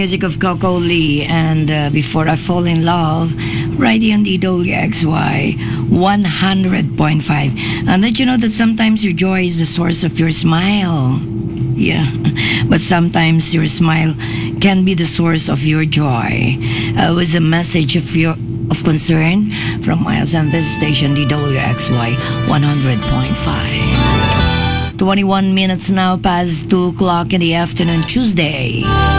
music of Coco Lee and Before I Fall in Love, right here on the WXY 100.5. And did you know that sometimes your joy is the source of your smile? Yeah, but sometimes your smile can be the source of your joy. With a message of concern from Miles and this station, the WXY 100.5. 21 minutes now past 2 o'clock in the afternoon, Tuesday.